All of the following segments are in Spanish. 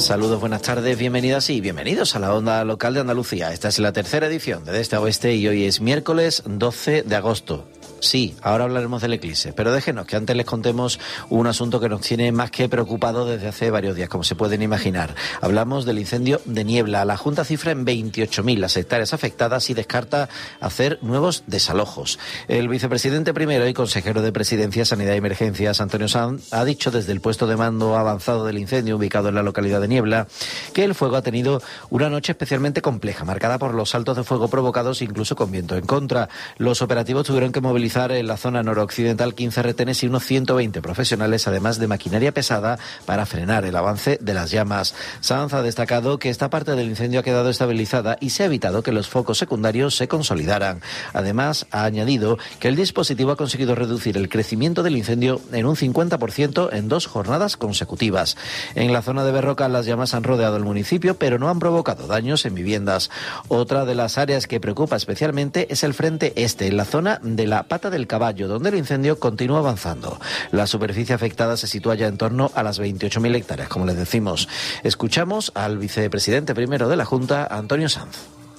Saludos, buenas tardes, bienvenidas y bienvenidos a la Onda Local de Andalucía. Esta es la tercera edición de Este a Oeste y hoy es miércoles 12 de agosto. Sí, ahora hablaremos del eclipse, pero déjenos que antes les contemos un asunto que nos tiene más que preocupado desde hace varios días, como se pueden imaginar. Hablamos del incendio de Niebla. La Junta cifra en 28.000 las hectáreas afectadas y descarta hacer nuevos desalojos. El vicepresidente primero y consejero de Presidencia, Sanidad y Emergencias, Antonio Sanz, ha dicho desde el puesto de mando avanzado del incendio ubicado en la localidad de Niebla que el fuego ha tenido una noche especialmente compleja, marcada por los saltos de fuego provocados incluso con viento en contra. Los operativos tuvieron que movilizar en la zona noroccidental 15 retenes y unos 120 profesionales, además de maquinaria pesada para frenar el avance de las llamas. Sanz ha destacado que esta parte del incendio ha quedado estabilizada y se ha evitado que los focos secundarios se consolidaran. Además, ha añadido que el dispositivo ha conseguido reducir el crecimiento del incendio en un 50% en 2 jornadas consecutivas. En la zona de Berroca las llamas han rodeado el municipio, pero no han provocado daños en viviendas. Otra de las áreas que preocupa especialmente es el frente este, en la zona de la Pata del Caballo, donde el incendio continúa avanzando. La superficie afectada se sitúa ya en torno a las 28.000 hectáreas, como les decimos. Escuchamos al vicepresidente primero de la Junta, Antonio Sanz.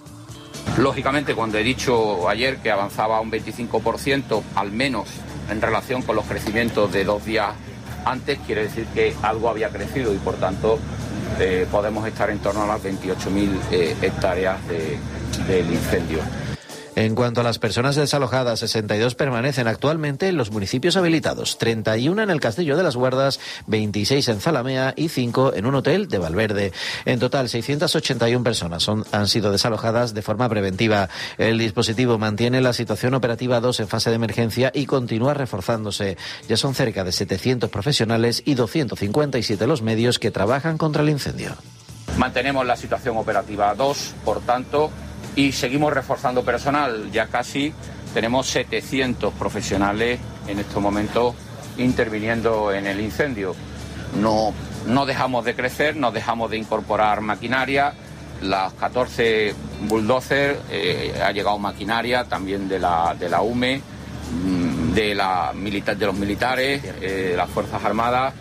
Lógicamente, cuando he dicho ayer que avanzaba un 25%, al menos en relación con los crecimientos de 2 días antes, quiere decir que algo había crecido y, por tanto, podemos estar en torno a las 28.000 hectáreas del incendio. En cuanto a las personas desalojadas, 62 permanecen actualmente en los municipios habilitados, 31 en el Castillo de las Guardas, 26 en Zalamea y 5 en un hotel de Valverde. En total, 681 personas han sido desalojadas de forma preventiva. El dispositivo mantiene la situación operativa 2 en fase de emergencia y continúa reforzándose. Ya son cerca de 700 profesionales y 257 los medios que trabajan contra el incendio. Mantenemos la situación operativa 2, por tanto, y seguimos reforzando personal. Ya casi tenemos 700 profesionales en estos momentos interviniendo en el incendio. No dejamos de crecer, no dejamos de incorporar maquinaria. Las 14 bulldozers, ha llegado maquinaria también de la UME, de los militares, de las Fuerzas Armadas.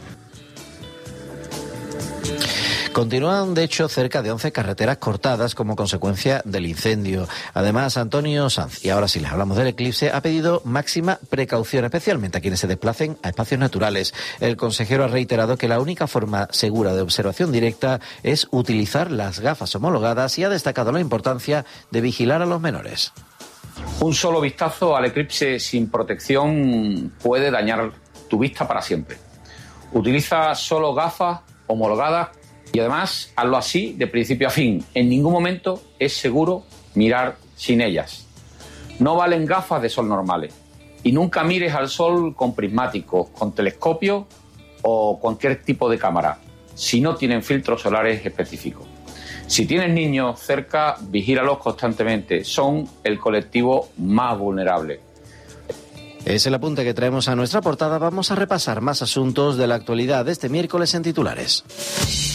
Continúan, de hecho, cerca de 11 carreteras cortadas como consecuencia del incendio. Además, Antonio Sanz, y ahora sí les hablamos del eclipse, ha pedido máxima precaución, especialmente a quienes se desplacen a espacios naturales. El consejero ha reiterado que la única forma segura de observación directa es utilizar las gafas homologadas y ha destacado la importancia de vigilar a los menores. Un solo vistazo al eclipse sin protección puede dañar tu vista para siempre. Utiliza solo gafas homologadas y además hazlo así de principio a fin. En ningún momento es seguro mirar sin ellas. No valen gafas de sol normales y nunca mires al sol con prismáticos, con telescopio o cualquier tipo de cámara, si no tienen filtros solares específicos. Si tienes niños cerca, vigílalos constantemente. Son el colectivo más vulnerable. Es el apunte que traemos a nuestra portada. Vamos a repasar más asuntos de la actualidad de este miércoles en titulares.